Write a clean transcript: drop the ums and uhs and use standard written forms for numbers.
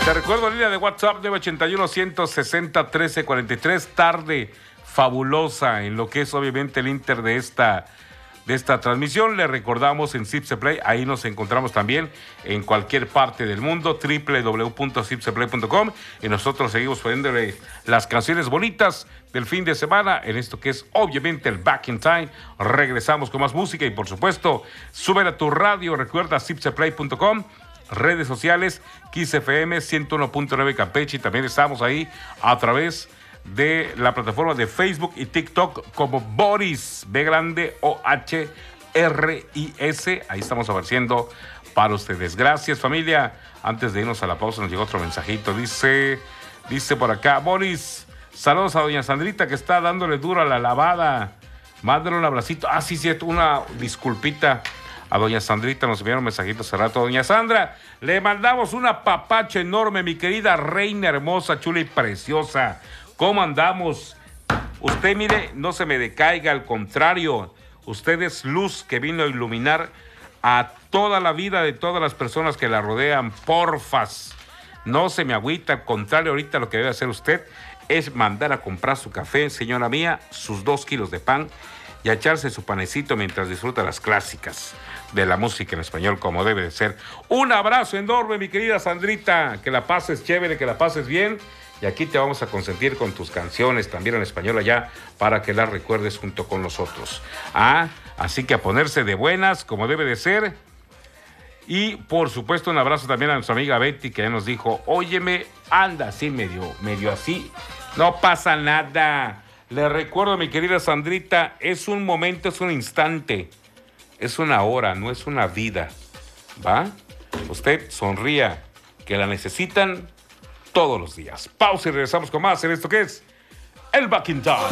Te recuerdo, línea de WhatsApp 981-160-1343. Tarde fabulosa en lo que es obviamente el Inter de esta transmisión. Le recordamos en Zipse Play, ahí nos encontramos también en cualquier parte del mundo, www.zipseplay.com, y nosotros seguimos poniéndole las canciones bonitas del fin de semana en esto que es obviamente el Back in Time. Regresamos con más música y por supuesto, sube a tu radio, recuerda zipseplay.com, redes sociales, Kiss FM 101.9 Campeche, y también estamos ahí a través de la plataforma de Facebook y TikTok como Boris, B grande OHRIS. Ahí estamos apareciendo para ustedes. Gracias, familia. Antes de irnos a la pausa nos llegó otro mensajito. Dice por acá, Boris, saludos a doña Sandrita que está dándole duro a la lavada. Mándale un abracito. Sí, una disculpita a doña Sandrita, nos enviaron un mensajito hace rato. Doña Sandra, le mandamos un apapacho enorme, mi querida reina hermosa, chula y preciosa. ¿Cómo andamos? Usted, mire, no se me decaiga, al contrario, usted es luz que vino a iluminar a toda la vida de todas las personas que la rodean. Porfas, no se me agüita, al contrario, ahorita lo que debe hacer usted es mandar a comprar su café, señora mía, sus 2 kilos de pan y a echarse su panecito mientras disfruta las clásicas de la música en español como debe de ser. Un abrazo enorme, mi querida Sandrita, que la pases chévere, que la pases bien. Y aquí te vamos a consentir con tus canciones también en español allá para que las recuerdes junto con nosotros. Así que a ponerse de buenas como debe de ser. Y por supuesto un abrazo también a nuestra amiga Betty que ya nos dijo, óyeme, anda así medio así. No pasa nada. Le recuerdo, mi querida Sandrita, es un momento, es un instante. Es una hora, no es una vida. ¿Va? Usted sonría, que la necesitan todos los días. Pausa y regresamos con más en esto que es el Back in Time.